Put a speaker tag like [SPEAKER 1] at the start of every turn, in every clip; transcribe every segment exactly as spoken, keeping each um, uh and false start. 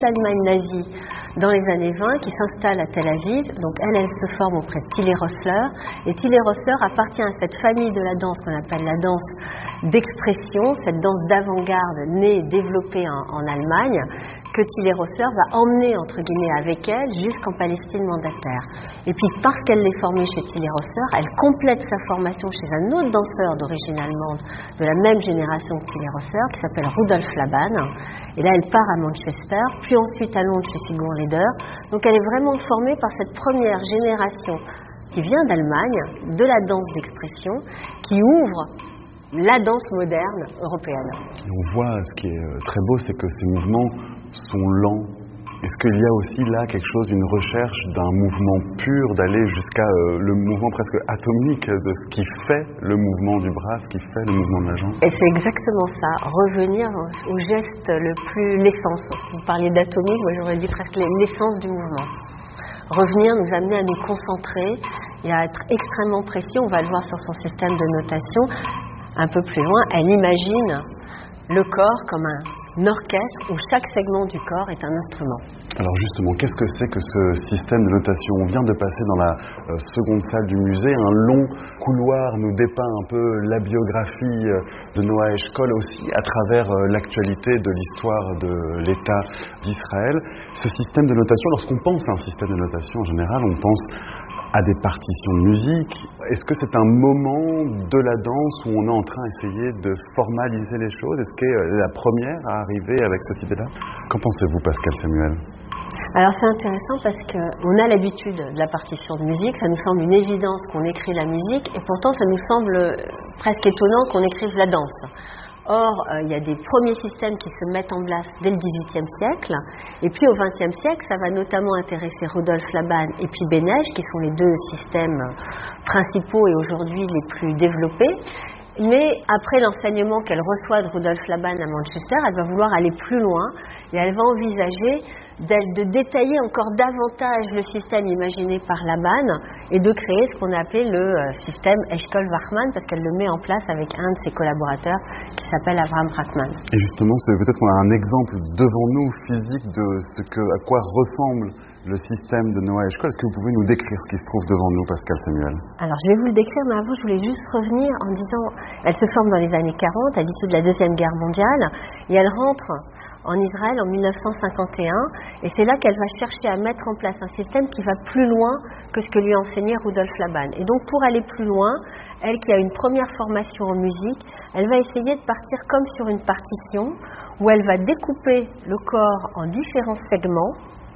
[SPEAKER 1] l'Allemagne nazie dans les années vingt, qui s'installe à Tel Aviv. Donc elle, elle se forme auprès de Tilly Rössler. Et Tilly Rössler appartient à cette famille de la danse qu'on appelle la danse d'expression, cette danse d'avant-garde née et développée en, en Allemagne, que Tilly Rössler va emmener, entre guillemets, avec elle jusqu'en Palestine mandataire. Et puis parce qu'elle est formée chez Tilly Rössler, elle complète sa formation chez un autre danseur d'origine allemande de la même génération que Tilly Rössler, qui s'appelle Rudolf Laban. Et là, elle part à Manchester, puis ensuite à Londres chez Sigourney Leder. Donc elle est vraiment formée par cette première génération qui vient d'Allemagne, de la danse d'expression, qui ouvre la danse moderne européenne.
[SPEAKER 2] Et on voit, ce qui est très beau, c'est que ces mouvements sont lents. Est-ce qu'il y a aussi là quelque chose d'une recherche d'un mouvement pur, d'aller jusqu'à euh, le mouvement presque atomique de ce qui fait le mouvement du bras, ce qui fait le mouvement de la jambe?
[SPEAKER 1] Et c'est exactement ça, revenir au geste le plus, l'essence. Vous parliez d'atomique, moi j'aurais dit presque l'essence du mouvement. Revenir, nous amener à nous concentrer et à être extrêmement précis. On va le voir sur son système de notation. Un peu plus loin, elle imagine le corps comme un orchestre où chaque segment du corps est un instrument.
[SPEAKER 2] Alors justement, qu'est-ce que c'est que ce système de notation? On vient de passer dans la euh, seconde salle du musée. Un long couloir nous dépeint un peu la biographie euh, de Noa Eshkol aussi à travers euh, l'actualité de l'histoire de l'État d'Israël. Ce système de notation, lorsqu'on pense à un système de notation en général, on pense à des partitions de musique. Est-ce que c'est un moment de la danse où on est en train d'essayer de formaliser les choses? Est-ce qu'elle est la première à arriver avec cette idée-là? Qu'en pensez-vous, Pascal Samuel?
[SPEAKER 1] Alors c'est intéressant parce qu'on a l'habitude de la partition de musique, ça nous semble une évidence qu'on écrit la musique, et pourtant ça nous semble presque étonnant qu'on écrive la danse. Or, euh, il y a des premiers systèmes qui se mettent en place dès le dix-huitième siècle, et puis au vingtième siècle, ça va notamment intéresser Rudolf Laban et puis Beneš, qui sont les deux systèmes principaux et aujourd'hui les plus développés. Mais après l'enseignement qu'elle reçoit de Rudolf Laban à Manchester, elle va vouloir aller plus loin et elle va envisager de, de détailler encore davantage le système imaginé par Laban et de créer ce qu'on a appelé le système Eshkol-Wachman, parce qu'elle le met en place avec un de ses collaborateurs qui s'appelle Avraham Brachman.
[SPEAKER 2] Et justement, peut-être qu'on a un exemple devant nous physique de ce que, à quoi ressemble le système de Noa Eshkol. Est-ce que vous pouvez nous décrire ce qui se trouve devant nous, Pascal Samuel?
[SPEAKER 1] Alors, je vais vous le décrire, mais avant, je voulais juste revenir en disant, elle se forme dans les années quarante, à l'issue de la Deuxième Guerre mondiale, et elle rentre en Israël en mille neuf cent cinquante et un, et c'est là qu'elle va chercher à mettre en place un système qui va plus loin que ce que lui enseignait Rudolf Laban. Et donc, pour aller plus loin, elle qui a une première formation en musique, elle va essayer de partir comme sur une partition, où elle va découper le corps en différents segments,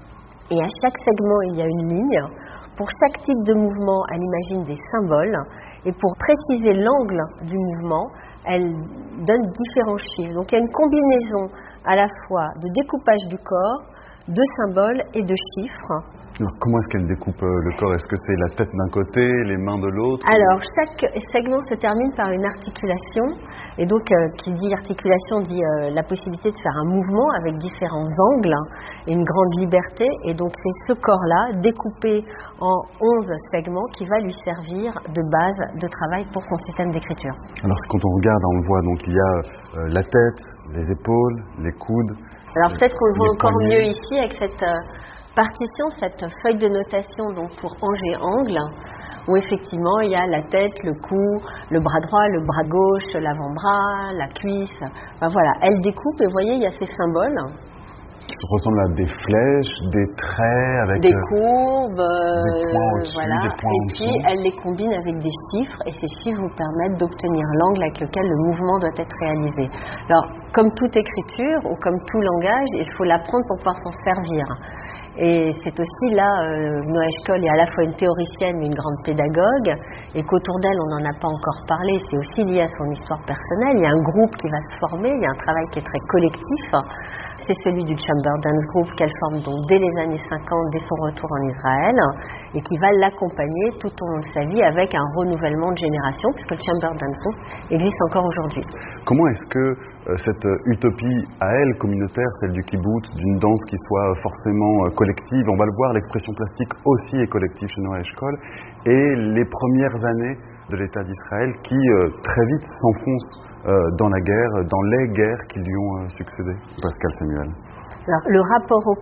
[SPEAKER 1] et à chaque segment, il y a une ligne. Pour chaque type de mouvement, elle imagine des symboles. Et pour préciser l'angle du mouvement, elle donne différents chiffres. Donc il y a une combinaison à la fois de découpage du corps, de symboles et de chiffres.
[SPEAKER 2] Alors, comment est-ce qu'elle découpe le corps? Est-ce que c'est la tête d'un côté, les mains de l'autre?
[SPEAKER 1] Alors, chaque segment se termine par une articulation. Et donc, euh, qui dit articulation dit euh, la possibilité de faire un mouvement avec différents angles et une grande liberté. Et donc, c'est ce corps-là, découpé en onze segments, qui va lui servir de base de travail pour son système d'écriture.
[SPEAKER 2] Alors, quand on regarde, on le voit, donc il y a euh, la tête, les épaules, les coudes.
[SPEAKER 1] Alors, peut-être qu'on le voit encore
[SPEAKER 2] poignets.
[SPEAKER 1] mieux ici avec cette... Euh, partition, cette feuille de notation donc pour ange et angle, où effectivement il y a la tête, le cou, le bras droit, le bras gauche, l'avant-bras, la cuisse. Enfin, voilà, elle découpe et vous voyez, il y a ces symboles.
[SPEAKER 2] Ça ressemble à des flèches, des traits avec
[SPEAKER 1] des courbes,
[SPEAKER 2] des points au-dessus,
[SPEAKER 1] voilà.
[SPEAKER 2] des points
[SPEAKER 1] Et puis elle les combine avec des chiffres, et ces chiffres vous permettent d'obtenir l'angle avec lequel le mouvement doit être réalisé. Alors, comme toute écriture ou comme tout langage, il faut l'apprendre pour pouvoir s'en servir. Et c'est aussi là, euh, Noa Eshkol est à la fois une théoricienne mais une grande pédagogue, et qu'autour d'elle on n'en a pas encore parlé, c'est aussi lié à son histoire personnelle. Il y a un groupe qui va se former, il y a un travail qui est très collectif, c'est celui du Chamber Dance Group qu'elle forme donc dès les années cinquante, dès son retour en Israël, et qui va l'accompagner tout au long de sa vie avec un renouvellement de génération, puisque le Chamber Dance Group existe encore aujourd'hui.
[SPEAKER 2] Comment est-ce que euh, cette utopie à elle, communautaire, celle du kibbutz, d'une danse qui soit forcément euh, collective, on va le voir, l'expression plastique aussi est collective chez Noa Eshkol, et les premières années de l'État d'Israël qui euh, très vite s'enfoncent euh, dans la guerre, dans les guerres qui lui ont euh, succédé? Pascal Samuel.
[SPEAKER 1] Alors, le rapport au